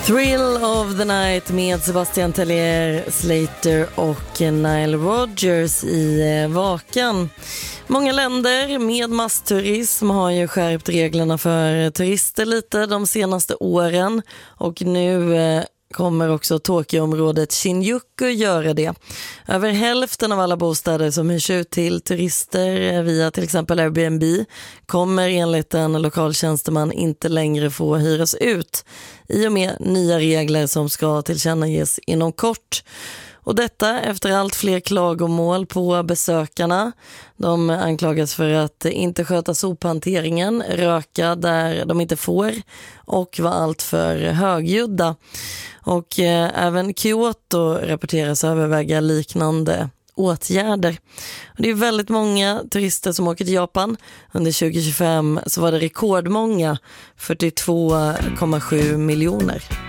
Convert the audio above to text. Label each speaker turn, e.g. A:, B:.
A: Thrill of the Night med Sebastian Tellier, Slater och Nile Rodgers i Vakan. Många länder med massturism har ju skärpt reglerna för turister lite de senaste åren och nu kommer också Tokyo-området Shinjuku göra det. Över hälften av alla bostäder som hyrs ut till turister via till exempel Airbnb kommer enligt en lokal tjänsteman inte längre få hyras ut i och med nya regler som ska tillkännages inom kort. Och detta efter allt fler klagomål på besökarna. De anklagas för att inte sköta sophanteringen, röka där de inte får och vara allt för högljudda. Och även Kyoto rapporteras överväga liknande åtgärder. Och det är väldigt många turister som åker till Japan. Under 2025 så var det rekordmånga, 42,7 miljoner.